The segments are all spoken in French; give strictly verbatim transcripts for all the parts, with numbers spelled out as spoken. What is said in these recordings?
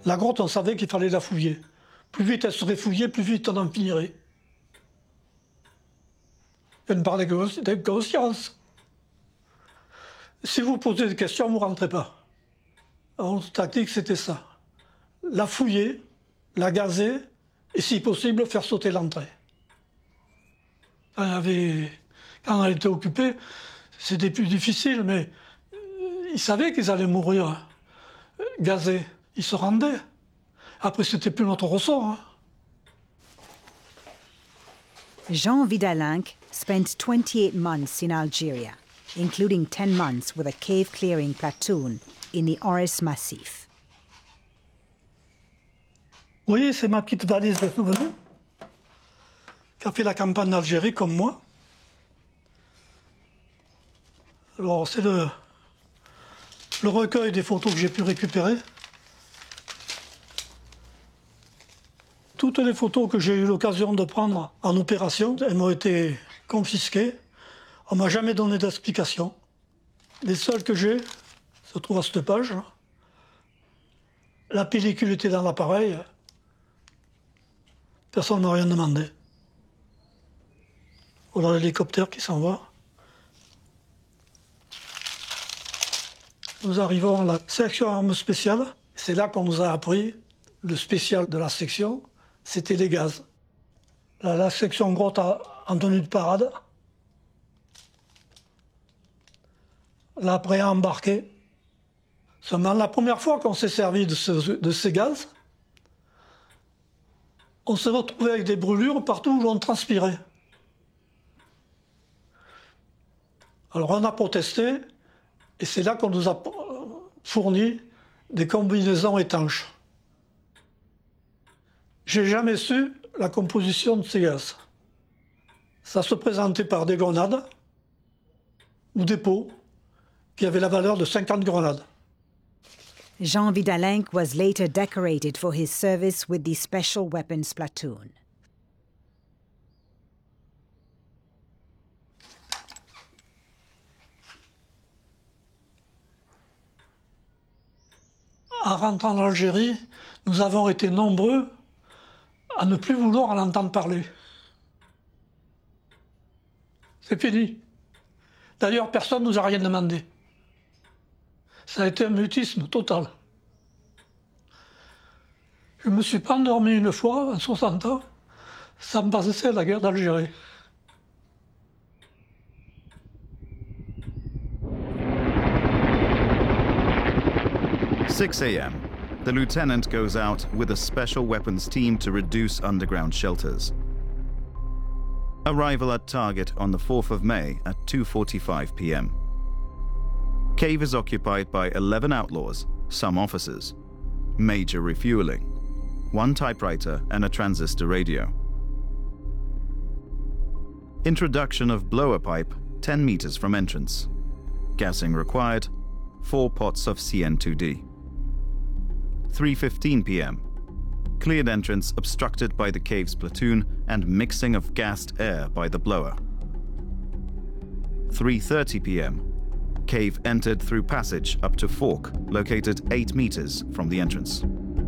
La grotte, on savait qu'il fallait la fouiller. Plus vite elle serait fouillée, plus vite on en finirait. Elle me parlait d'inconscience. Si vous posez des questions, vous ne rentrez pas. Notre tactique, c'était ça. La fouiller, la gazer, et si possible, faire sauter l'entrée. Quand, avait... Quand elle était occupée, c'était plus difficile, mais ils savaient qu'ils allaient mourir gazés. Ils se rendaient. Après, c'était plus notre ressort. Hein. Jean Vidalinck spent twenty-eight months in Algeria, including ten months with a cave-clearing platoon in the Oris Massif. Vous voyez, c'est ma petite valise de souvenirs, qui a fait la campagne d'Algérie comme moi. Alors, c'est le, le recueil des photos que j'ai pu récupérer. Toutes les photos que j'ai eu l'occasion de prendre en opération, elles m'ont été confisquées. On ne m'a jamais donné d'explication. Les seules que j'ai se trouvent à cette page. La pellicule était dans l'appareil. Personne ne m'a rien demandé. Voilà l'hélicoptère qui s'en va. Nous arrivons à la section armes spéciales. C'est là qu'on nous a appris le spécial de la section. C'était les gaz. La, la section grotte en tenue de parade. Là, prêt à embarquer. Seulement, la première fois qu'on s'est servi de, ce, de ces gaz, on s'est retrouvé avec des brûlures partout où on transpirait. Alors on a protesté, et c'est là qu'on nous a fourni des combinaisons étanches. J'ai jamais su la composition de ces gaz. Ça se présentait par des grenades ou des pots qui avaient la valeur de cinquante grenades. Jean Vidalinck was later decorated for his service with the Special Weapons Platoon. En rentrant en Algérie, nous avons été nombreux à ne plus vouloir en entendre parler. C'est fini. D'ailleurs, personne ne nous a rien demandé. Ça a été un mutisme total. Je ne me suis pas endormi une fois, en soixante ans, ça me passait la guerre d'Algérie. six a m The lieutenant goes out with a special weapons team to reduce underground shelters. Arrival at target on the fourth of May at two forty-five p m Cave is occupied by eleven outlaws, some officers. Major refueling. One typewriter and a transistor radio. Introduction of blower pipe ten meters from entrance. Gassing required. Four pots of C N two D. three fifteen p m Cleared entrance obstructed by the cave's platoon and mixing of gassed air by the blower. three thirty p m Cave entered through passage up to fork, located eight meters from the entrance.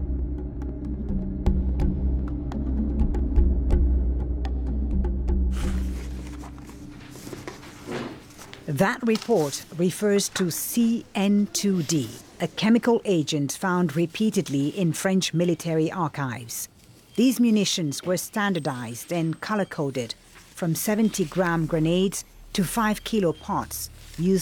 That report refers to C N two D, a chemical agent found repeatedly in French military archives. These munitions were standardized and color-coded, from seventy gram grenades to five kilo pots, used